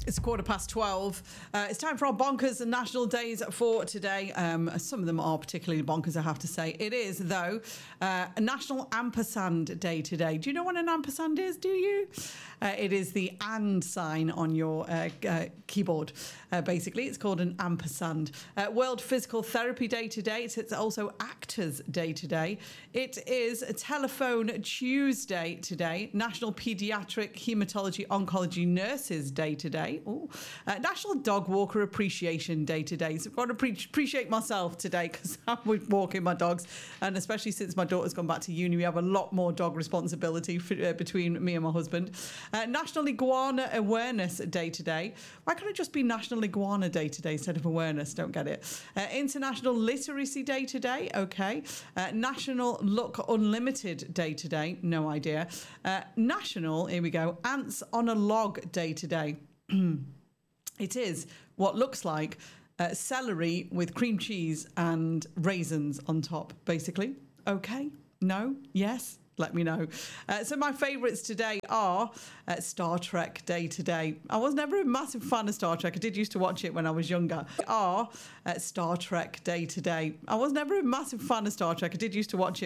It's 12:15. It's time for our bonkers and national days for today. Some of them are particularly bonkers, I have to say. It is, though, a National Ampersand Day today. Do you know what an ampersand is? Do you? It is the and sign on your keyboard. Basically, it's called an ampersand. World Physical Therapy Day today. It's also Actors Day today. It is a Telephone Tuesday today. National Paediatric Haematology Oncology Nurses Day today. National Dog Walker Appreciation Day today. So I've got to appreciate myself today because I'm walking my dogs, and especially since my daughter's gone back to uni, we have a lot more dog responsibility between me and my husband. National Iguana Awareness Day today. Why can't it just be National Iguana Day today instead of awareness? Don't get it. International Literacy Day today. Okay. National Look Unlimited Day today. No idea. National, here we go, Ants on a Log Day today. It is what looks like celery with cream cheese and raisins on top, basically. Okay? No? Yes? Let me know. So my favourites today are Star Trek Day today. I was never a massive fan of Star Trek. I did used to watch it when I was younger. Star Trek Day today. I was never a massive fan of Star Trek. I did used to watch it